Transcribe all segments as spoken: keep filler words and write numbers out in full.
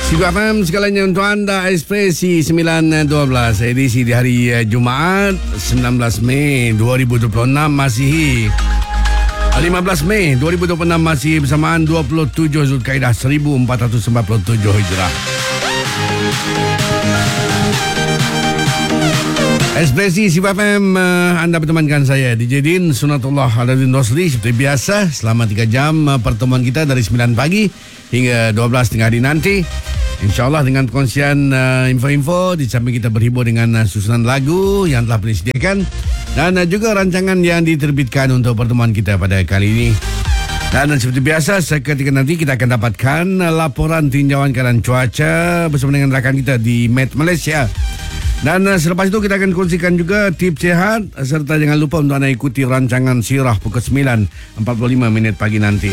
Sibu F M segalanya untuk anda. Ekspresi sembilan dua belas edisi di hari Jumaat sembilan belas Mei dua ribu dua puluh enam Masihi, lima belas Mei dua ribu dua puluh enam Masihi, bersamaan dua puluh tujuh Zulkaidah seribu empat ratus sembilan puluh tujuh Hijrah. Ekspresi Sibu F M, uh, anda bertemankan saya D J Din Sunatullah Adadin Rosli. Seperti biasa, selama tiga jam uh, pertemuan kita dari sembilan pagi hingga dua belas tengah hari nanti, InsyaAllah dengan perkongsian uh, info-info. Di samping kita berhibur dengan uh, susunan lagu yang telah disediakan, dan uh, juga rancangan yang diterbitkan untuk pertemuan kita pada kali ini. Dan uh, seperti biasa, seketika nanti kita akan dapatkan uh, laporan tinjauan keadaan cuaca bersama dengan rakan kita di Met Malaysia. Dan uh, selepas itu kita akan kongsikan juga tips sihat, serta jangan lupa untuk anda ikuti rancangan Sirah pukul sembilan empat puluh lima minit pagi nanti.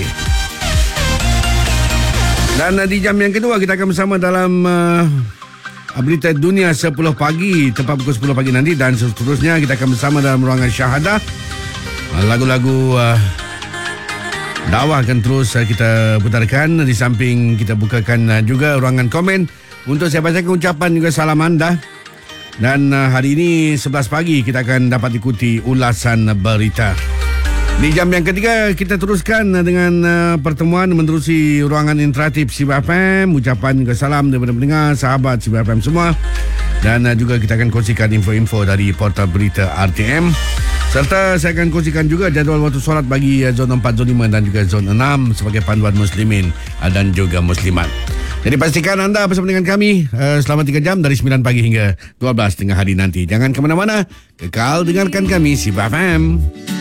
Dan uh, di jam yang kedua kita akan bersama dalam uh, berita dunia sepuluh pagi tepat pukul sepuluh pagi nanti, dan seterusnya kita akan bersama dalam ruangan syahadah. Uh, lagu-lagu uh, dakwah akan terus uh, kita putarkan. Di samping kita bukakan uh, juga ruangan komen untuk saya bacakan ucapan juga salam anda. Dan uh, hari ini sebelas pagi kita akan dapat ikuti ulasan berita. Di jam yang ketiga kita teruskan uh, dengan uh, pertemuan menerusi ruangan interaktif Sibu F M. Ucapan juga salam daripada pendengar, sahabat Sibu F M semua. Dan uh, juga kita akan kongsikan info-info dari portal berita R T M. Serta saya akan kongsikan juga jadual waktu solat bagi uh, zon empat, zon lima dan juga zon enam sebagai panduan muslimin uh, dan juga muslimat. Jadi pastikan anda bersama dengan kami uh, selama tiga jam dari sembilan pagi hingga dua belas tengah hari nanti. Jangan ke mana-mana, kekal dengarkan kami Sibu F M.